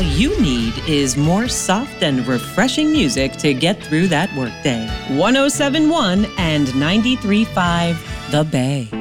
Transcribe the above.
you need is more soft and refreshing music to get through that workday. 107.1 and 93.5 The Bay.